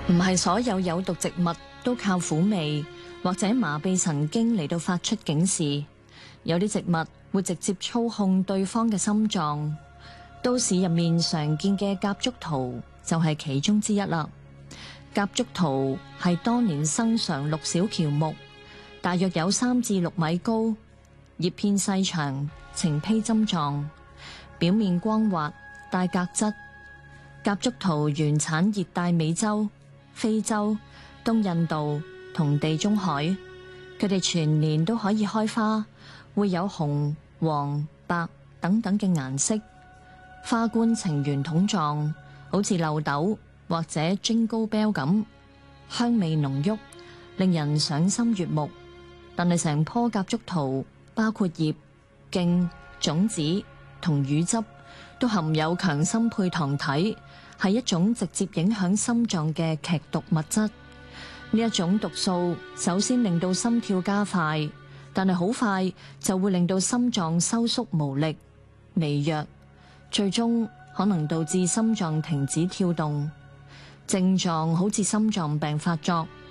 唔係所有有毒植物都靠苦味或者麻痹神經嚟到發出警示，有啲植物會直接操控對方嘅心臟。都市入面常見嘅夾竹桃就係其中之一啦。夾竹桃係當年生常綠小喬木，大約有3至6米高，葉片細長，呈披針狀，表面光滑，帶革質。夾竹桃原產熱帶美洲、非洲、東印度同地中海，佢哋全年都可以開花，會有紅、黃、白等等嘅顏色，花冠呈圓筒狀，好似漏斗或者 Jingle Bell 咁，香味濃郁，令人賞心悅目。但係成棵夾竹桃，包括葉、莖、種子同乳汁，都含有強心配糖體，係一種直接影響心臟嘅劇毒物質。呢一種毒素首先令到心跳加快，但係好快就會令到心臟收縮無力、微弱，最終可能導致心臟停止跳動。症狀好似心臟病發作，